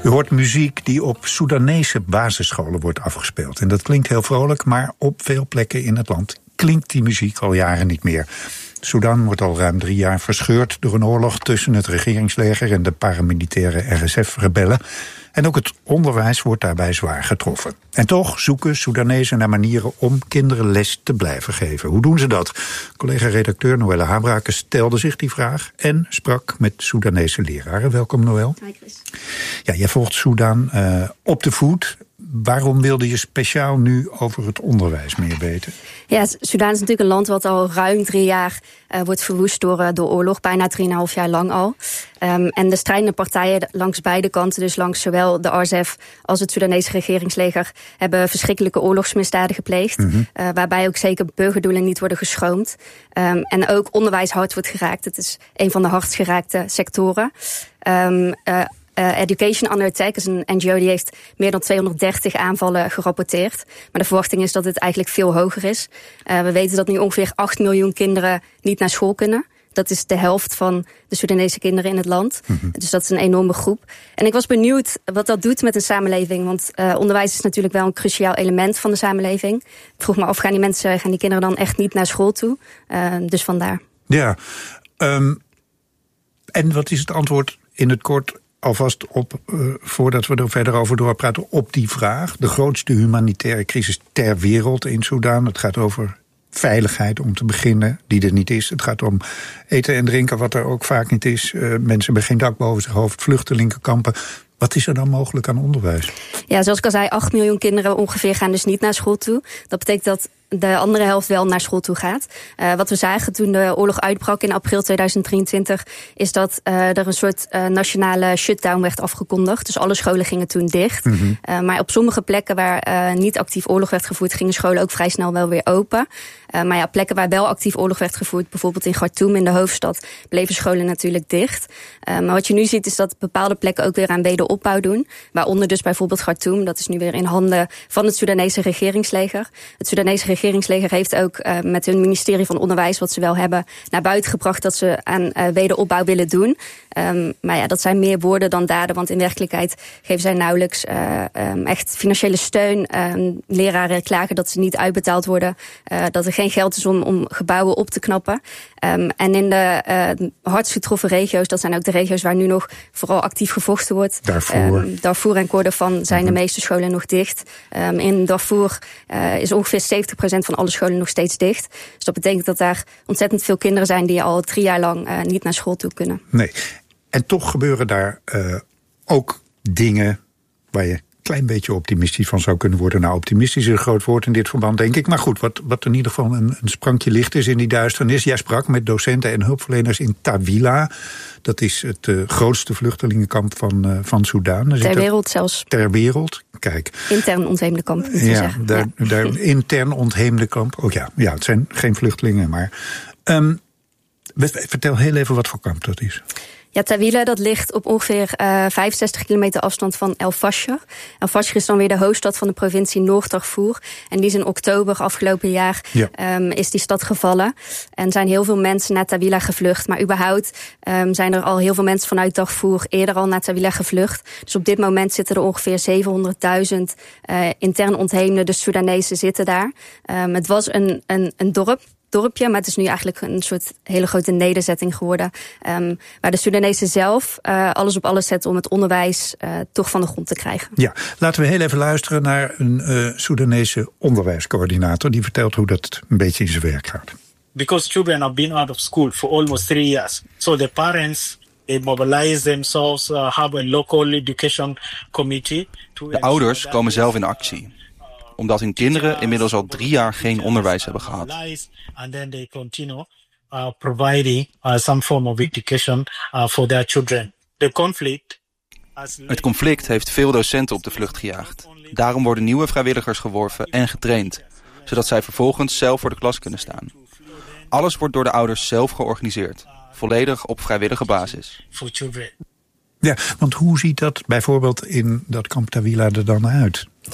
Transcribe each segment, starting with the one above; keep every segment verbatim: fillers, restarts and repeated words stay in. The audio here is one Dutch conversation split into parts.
U hoort muziek die op Soedanese basisscholen wordt afgespeeld. En dat klinkt heel vrolijk, maar op veel plekken in het land klinkt die muziek al jaren niet meer. Sudan wordt al ruim drie jaar verscheurd door een oorlog tussen het regeringsleger en de paramilitaire R S F-rebellen. En ook het onderwijs wordt daarbij zwaar getroffen. En toch zoeken Soedanezen naar manieren om kinderen les te blijven geven. Hoe doen ze dat? Collega-redacteur Noelle Habrake stelde zich die vraag en sprak met Soedanese leraren. Welkom, Noelle. Hi, Chris. Ja, jij volgt Sudan uh, op de voet. Waarom wilde je speciaal nu over het onderwijs meer weten? Ja, Sudan is natuurlijk een land wat al ruim drie jaar uh, wordt verwoest door, uh, door oorlog. Bijna drieënhalf jaar lang al. Um, en de strijdende partijen langs beide kanten, dus langs zowel de R S F als het Soedanese regeringsleger, hebben verschrikkelijke oorlogsmisdaden gepleegd. Mm-hmm. Uh, waarbij ook zeker burgerdoelen niet worden geschroomd. Um, en ook onderwijs hard wordt geraakt. Het is een van de hardst geraakte sectoren. Um, uh, Uh, Education Under Attack is een N G O die heeft meer dan tweehonderddertig aanvallen gerapporteerd. Maar de verwachting is dat het eigenlijk veel hoger is. Uh, we weten dat nu ongeveer acht miljoen kinderen niet naar school kunnen. Dat is de helft van de Soedanese kinderen in het land. Mm-hmm. Dus dat is een enorme groep. En ik was benieuwd wat dat doet met een samenleving. Want uh, onderwijs is natuurlijk wel een cruciaal element van de samenleving. Ik vroeg me af, gaan die mensen, gaan die kinderen dan echt niet naar school toe? Uh, dus vandaar. Ja, um, en wat is het antwoord in het kort alvast op, uh, voordat we er verder over doorpraten, op die vraag? De grootste humanitaire crisis ter wereld in Sudan. Het gaat over veiligheid om te beginnen, die er niet is. Het gaat om eten en drinken, wat er ook vaak niet is. Uh, mensen hebben geen dak boven zijn hoofd, vluchtelingenkampen. Wat is er dan mogelijk aan onderwijs? Ja, zoals ik al zei, acht miljoen kinderen ongeveer gaan dus niet naar school toe. Dat betekent dat de andere helft wel naar school toe gaat. Uh, wat we zagen toen de oorlog uitbrak in april tweeduizend drieëntwintig... is dat uh, er een soort uh, nationale shutdown werd afgekondigd. Dus alle scholen gingen toen dicht. Mm-hmm. Uh, maar op sommige plekken waar uh, niet actief oorlog werd gevoerd, gingen scholen ook vrij snel wel weer open. Uh, maar ja, plekken waar wel actief oorlog werd gevoerd, bijvoorbeeld in Khartoum, in de hoofdstad, bleven scholen natuurlijk dicht. Uh, maar wat je nu ziet is dat bepaalde plekken ook weer aan wederopbouw doen. Waaronder dus bijvoorbeeld Khartoum. Dat is nu weer in handen van het Soedanese regeringsleger. Het Soedanese regeringsleger heeft ook uh, met hun ministerie van Onderwijs, wat ze wel hebben, naar buiten gebracht dat ze aan uh, wederopbouw willen doen. Um, maar ja, dat zijn meer woorden dan daden, want in werkelijkheid geven zij nauwelijks uh, um, echt financiële steun. Um, leraren klagen dat ze niet uitbetaald worden, uh, dat er geen geld is om, om gebouwen op te knappen. Um, en in de uh, hardst getroffen regio's, dat zijn ook de regio's waar nu nog vooral actief gevochten wordt. Darfur. Um, Darfur en Kordofan zijn mm-hmm. de meeste scholen nog dicht. Um, in Darfur uh, is ongeveer zeventig procent van alle scholen nog steeds dicht. Dus dat betekent dat daar ontzettend veel kinderen zijn die al drie jaar lang uh, niet naar school toe kunnen. Nee. En toch gebeuren daar uh, ook dingen waar je een klein beetje optimistisch van zou kunnen worden. Nou, optimistisch is een groot woord in dit verband, denk ik. Maar goed, wat, wat in ieder geval een, een sprankje licht is in die duisternis. Jij sprak met docenten en hulpverleners in Tawila. Dat is het uh, grootste vluchtelingenkamp van, uh, van Sudan. Ter dat, wereld zelfs. Ter wereld, kijk. Intern ontheemde kamp, moet je ja, zeggen. Daar, ja, daar intern ontheemde kamp. Oh ja, ja, het zijn geen vluchtelingen, maar Um, vertel heel even wat voor kamp dat is. Ja, Tawila, dat ligt op ongeveer uh, vijfenzestig kilometer afstand van El Fasher. El Fasher is dan weer de hoofdstad van de provincie Noord-Darfur. En die is in oktober afgelopen jaar ja. um, is die stad gevallen. En zijn heel veel mensen naar Tawila gevlucht. Maar überhaupt um, zijn er al heel veel mensen vanuit Darfur eerder al naar Tawila gevlucht. Dus op dit moment zitten er ongeveer zevenhonderdduizend uh, intern ontheemden, de Soedanezen zitten daar. Um, het was een, een, een dorp. dorpje, maar het is nu eigenlijk een soort hele grote nederzetting geworden. Um, waar de Soedanezen zelf uh, alles op alles zetten om het onderwijs uh, toch van de grond te krijgen. Ja, laten we heel even luisteren naar een uh, Soedanese onderwijscoördinator die vertelt hoe dat een beetje in zijn werk gaat. Because children have been out of school for almost three years. So the parents, they mobilize themselves, uh, have a local education committee. De ouders komen zelf in actie, omdat hun kinderen inmiddels al drie jaar geen onderwijs hebben gehad. And then they continue uh, providing uh, some form of education uh, for their children. The conflict. Het conflict heeft veel docenten op de vlucht gejaagd. Daarom worden nieuwe vrijwilligers geworven en getraind, zodat zij vervolgens zelf voor de klas kunnen staan. Alles wordt door de ouders zelf georganiseerd, volledig op vrijwillige basis. Ja, want hoe ziet dat bijvoorbeeld in dat kamp Tawila er dan uit?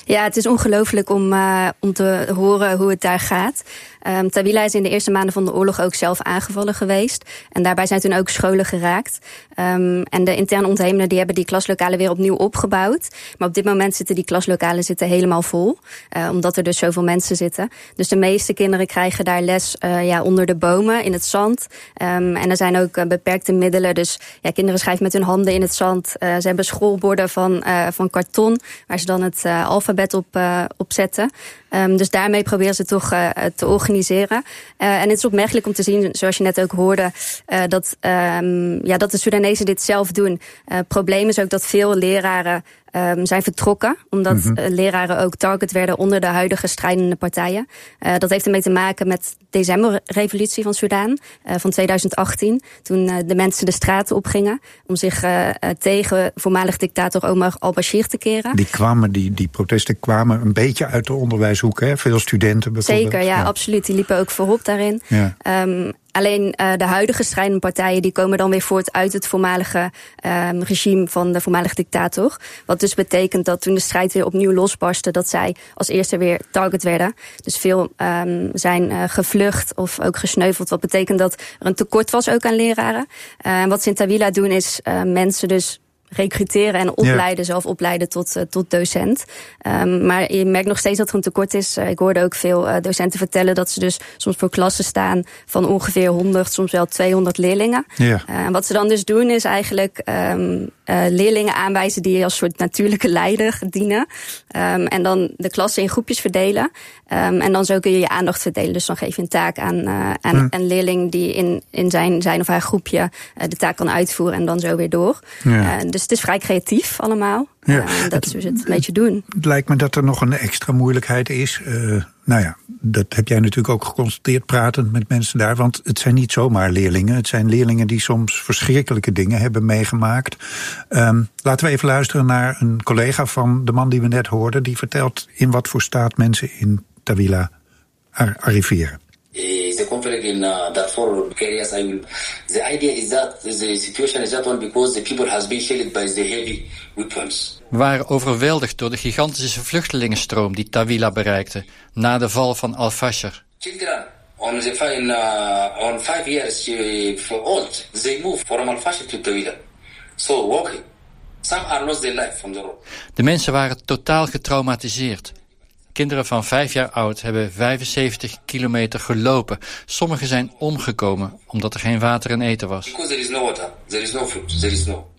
Ja, het is ongelooflijk om, uh, om te horen hoe het daar gaat. Um, Tawila is in de eerste maanden van de oorlog ook zelf aangevallen geweest. En daarbij zijn toen ook scholen geraakt. Um, en de interne ontheemden die hebben die klaslokalen weer opnieuw opgebouwd. Maar op dit moment zitten die klaslokalen zitten helemaal vol. Uh, omdat er dus zoveel mensen zitten. Dus de meeste kinderen krijgen daar les uh, ja, onder de bomen, in het zand. Um, en er zijn ook uh, beperkte middelen. Dus ja, kinderen schrijven met hun handen in het zand. Uh, ze hebben schoolborden van, uh, van karton, waar ze dan het uh, alfabet op, uh, op zetten. Um, dus daarmee proberen ze toch uh, te organiseren. Uh, en het is opmerkelijk om te zien, zoals je net ook hoorde, uh, dat, um, ja, dat de Soedanezen dit zelf doen. Uh, het probleem is ook dat veel leraren Um, zijn vertrokken, omdat mm-hmm. uh, leraren ook target werden onder de huidige strijdende partijen. Uh, dat heeft ermee te maken met de decemberrevolutie van Soedan uh, van tweeduizend achttien. Toen uh, de mensen de straten opgingen om zich uh, uh, tegen voormalig dictator Omar al-Bashir te keren. Die, kwamen, die, die protesten kwamen een beetje uit de onderwijshoek, hè? Veel studenten bijvoorbeeld. Zeker, ja, ja, absoluut. Die liepen ook voorop daarin. Ja. Um, Alleen uh, de huidige strijdende partijen die komen dan weer voort uit het voormalige um, regime van de voormalige dictator. Wat dus betekent dat toen de strijd weer opnieuw losbarstte, dat zij als eerste weer target werden. Dus veel um, zijn uh, gevlucht of ook gesneuveld. Wat betekent dat er een tekort was ook aan leraren. Uh, wat ze in Tawila doen is uh, mensen dus recruteren en opleiden, ja. zelf opleiden tot, uh, tot docent. Um, maar je merkt nog steeds dat er een tekort is. Uh, ik hoorde ook veel uh, docenten vertellen dat ze dus soms voor klassen staan van ongeveer honderd, soms wel tweehonderd leerlingen. Ja. Uh, en wat ze dan dus doen is eigenlijk um, uh, leerlingen aanwijzen die als soort natuurlijke leider dienen. Um, en dan de klassen in groepjes verdelen. Um, en dan zo kun je je aandacht verdelen. Dus dan geef je een taak aan, uh, aan hm. een leerling die in, in zijn, zijn of haar groepje uh, de taak kan uitvoeren en dan zo weer door. Ja. Uh, dus het is vrij creatief allemaal. Ja. Uh, dat is dus het een beetje doen. Het lijkt me dat er nog een extra moeilijkheid is. Uh, nou ja, dat heb jij natuurlijk ook geconstateerd pratend met mensen daar. Want het zijn niet zomaar leerlingen. Het zijn leerlingen die soms verschrikkelijke dingen hebben meegemaakt. Um, laten we even luisteren naar een collega van de man die we net hoorden. Die vertelt in wat voor staat mensen in Tawila ar- arriveren. The conflict in uh, Darfur areas, I will. The idea is that the situation is that one because the people has been shelled by the heavy weapons. We waren overweldigd door de gigantische vluchtelingenstroom die Tawila bereikte na de val van Al-Fashir. Children on the five, uh, on five years uh, old, they move from Al-Fashir to Tawila. So walking. Some are lost their life from the road. De mensen waren totaal getraumatiseerd. Kinderen van vijf jaar oud hebben vijfenzeventig kilometer gelopen. Sommigen zijn omgekomen omdat er geen water en eten was. Because there is no water, there is no food, there is no.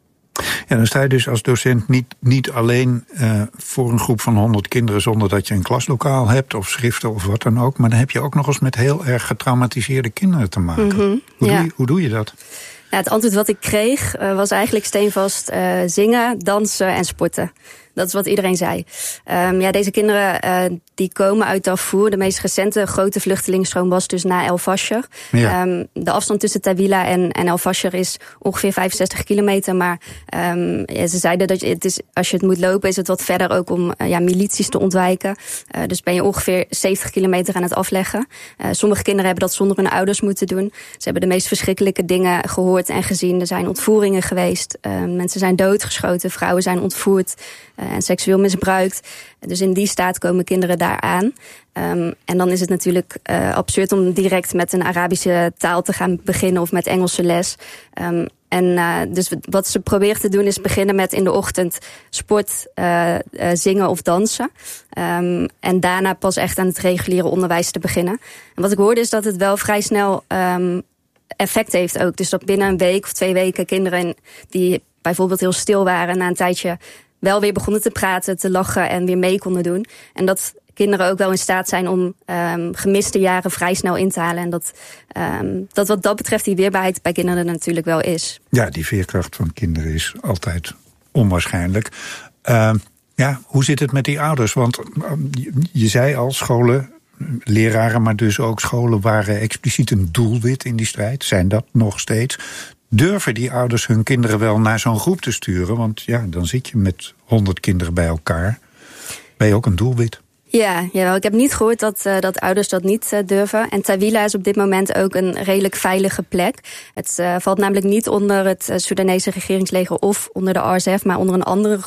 Ja, dan sta je dus als docent niet, niet alleen uh, voor een groep van honderd kinderen zonder dat je een klaslokaal hebt of schriften of wat dan ook. Maar dan heb je ook nog eens met heel erg getraumatiseerde kinderen te maken. Mm-hmm, hoe, ja. doe je, hoe doe je dat? Ja, het antwoord wat ik kreeg uh, was eigenlijk steenvast uh, zingen, dansen en sporten. Dat is wat iedereen zei. Um, ja, deze kinderen uh, die komen uit Darfur. De meest recente grote vluchtelingenstroom was dus na Al-Fashir. Ja. Um, de afstand tussen Tawila en, en Al-Fashir is ongeveer vijfenzestig kilometer. Maar um, ja, ze zeiden dat je, het is, als je het moet lopen is het wat verder ook om uh, ja, milities te ontwijken. Uh, dus ben je ongeveer zeventig kilometer aan het afleggen. Uh, sommige kinderen hebben dat zonder hun ouders moeten doen. Ze hebben de meest verschrikkelijke dingen gehoord en gezien. Er zijn ontvoeringen geweest. Uh, mensen zijn doodgeschoten. Vrouwen zijn ontvoerd. Uh, en seksueel misbruikt. Dus in die staat komen kinderen daar aan. Um, en dan is het natuurlijk uh, absurd om direct met een Arabische taal te gaan beginnen of met Engelse les. Um, en uh, dus wat ze proberen te doen is beginnen met in de ochtend sport, uh, uh, zingen of dansen. Um, en daarna pas echt aan het reguliere onderwijs te beginnen. En wat ik hoorde is dat het wel vrij snel um, effect heeft ook. Dus dat binnen een week of twee weken kinderen die bijvoorbeeld heel stil waren na een tijdje wel weer begonnen te praten, te lachen en weer mee konden doen. En dat kinderen ook wel in staat zijn om um, gemiste jaren vrij snel in te halen. En dat, um, dat wat dat betreft die weerbaarheid bij kinderen er natuurlijk wel is. Ja, die veerkracht van kinderen is altijd onwaarschijnlijk. Uh, ja, hoe zit het met die ouders? Want uh, je, je zei al, scholen, leraren, maar dus ook scholen waren expliciet een doelwit in die strijd. Zijn dat nog steeds? Durven die ouders hun kinderen wel naar zo'n groep te sturen? Want ja, dan zit je met honderd kinderen bij elkaar. Ben je ook een doelwit? Ja, jawel. Ik heb niet gehoord dat, uh, dat ouders dat niet uh, durven. En Tawila is op dit moment ook een redelijk veilige plek. Het uh, valt namelijk niet onder het uh, Soedanese regeringsleger of onder de R S F, maar onder een andere groep.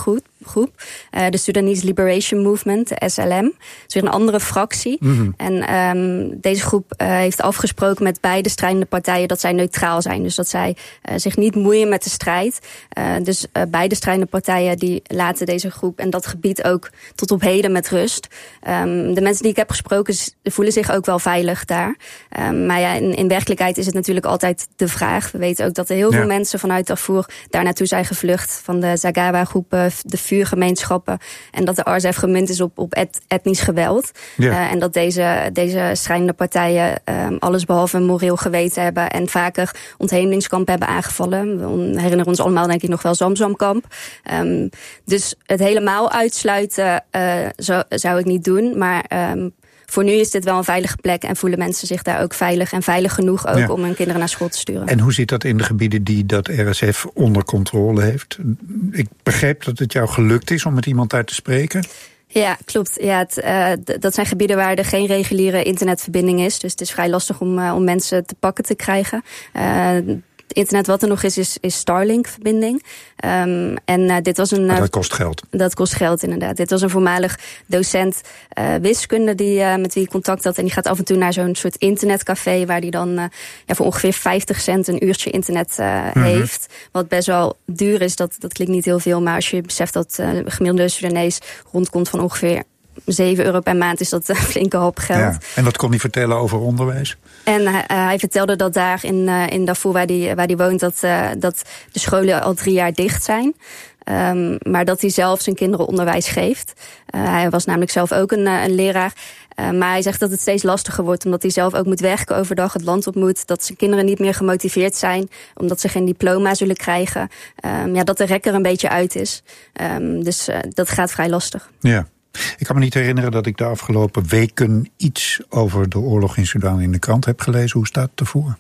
groep. Uh, de Sudanese Liberation Movement, de S L M. Dat is weer een andere fractie. Mm-hmm. En um, deze groep uh, heeft afgesproken met beide strijdende partijen dat zij neutraal zijn. Dus dat zij uh, zich niet moeien met de strijd. Uh, dus uh, beide strijdende partijen die laten deze groep en dat gebied ook tot op heden met rust. Um, de mensen die ik heb gesproken voelen zich ook wel veilig daar. Um, maar ja, in, in werkelijkheid is het natuurlijk altijd de vraag. We weten ook dat er heel ja. veel mensen vanuit Darfur daar naartoe zijn gevlucht. Van de Zagawa-groepen, de vuurgemeenschappen. En dat de R S F gemunt is op, op et, etnisch geweld. Ja. Uh, en dat deze, deze strijdende partijen um, alles behalve een moreel geweten hebben. En vaker ontheemelingskampen hebben aangevallen. We herinneren ons allemaal denk ik nog wel Zamzamkamp. Um, dus het helemaal uitsluiten uh, zou, zou ik niet doen. Maar um, voor nu is dit wel een veilige plek en voelen mensen zich daar ook veilig en veilig genoeg ook ja. om hun kinderen naar school te sturen. En hoe zit dat in de gebieden die dat R S F onder controle heeft? Ik begreep dat het jou gelukt is om met iemand daar te spreken. Ja, klopt. Ja, het, uh, d- dat zijn gebieden waar er geen reguliere internetverbinding is. Dus het is vrij lastig om, uh, om mensen te pakken te krijgen. Uh, Het internet wat er nog is, is, is Starlink-verbinding. Um, en uh, dit was een. Uh, dat kost geld. Dat kost geld, inderdaad. Dit was een voormalig docent uh, wiskunde die, uh, met wie ik contact had. En die gaat af en toe naar zo'n soort internetcafé waar die dan uh, ja, voor ongeveer vijftig cent een uurtje internet uh, mm-hmm. heeft. Wat best wel duur is, dat, dat klinkt niet heel veel. Maar als je beseft dat uh, gemiddelde Sudanees rondkomt van ongeveer zeven euro per maand, is dat een flinke hoop geld. Ja. En wat kon hij vertellen over onderwijs? En uh, hij vertelde dat daar in, uh, in Darfur, waar hij waar die woont, dat, uh, dat de scholen al drie jaar dicht zijn. Um, maar dat hij zelf zijn kinderen onderwijs geeft. Uh, hij was namelijk zelf ook een, uh, een leraar. Uh, maar hij zegt dat het steeds lastiger wordt, omdat hij zelf ook moet werken overdag, het land op moet. Dat zijn kinderen niet meer gemotiveerd zijn, omdat ze geen diploma zullen krijgen. Um, ja, dat de rek er een beetje uit is. Um, dus uh, dat gaat vrij lastig. Ja. Ik kan me niet herinneren dat ik de afgelopen weken iets over de oorlog in Sudan in de krant heb gelezen. Hoe staat het ervoor?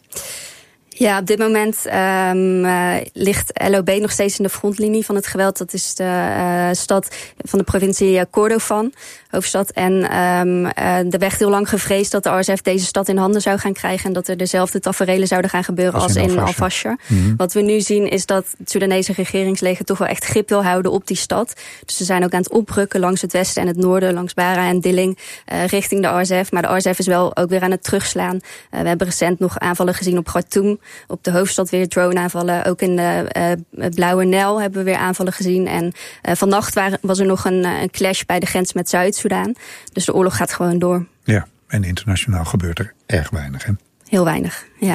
Ja, op dit moment um, uh, ligt L O B nog steeds in de frontlinie van het geweld. Dat is de uh, stad van de provincie uh, Kordofan, hoofdstad. En um, uh, er werd heel lang gevreesd dat de R S F deze stad in handen zou gaan krijgen en dat er dezelfde taferelen zouden gaan gebeuren als, als in Al-Fashir. Mm-hmm. Wat we nu zien is dat het Soedanese regeringsleger toch wel echt grip wil houden op die stad. Dus ze zijn ook aan het oprukken langs het westen en het noorden, langs Bara en Dilling, uh, richting de R S F. Maar de R S F is wel ook weer aan het terugslaan. Uh, we hebben recent nog aanvallen gezien op Khartoum. Op de hoofdstad weer drone-aanvallen. Ook in de uh, Blauwe Nijl hebben we weer aanvallen gezien. En uh, vannacht waren, was er nog een, een clash bij de grens met Zuid-Soedan. Dus de oorlog gaat gewoon door. Ja, en internationaal gebeurt er erg weinig, hè? Heel weinig, ja.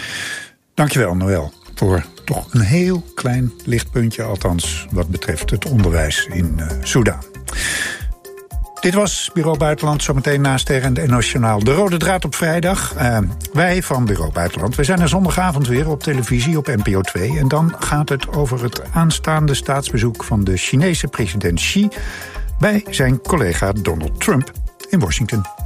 Dankjewel, Noël, voor toch een heel klein lichtpuntje, althans wat betreft het onderwijs in uh, Sudan. Dit was Bureau Buitenland, zometeen naast R en de N O S Journaal. De rode draad op vrijdag. Uh, wij van Bureau Buitenland, we zijn er zondagavond weer op televisie op N P O twee. En dan gaat het over het aanstaande staatsbezoek van de Chinese president Xi bij zijn collega Donald Trump in Washington.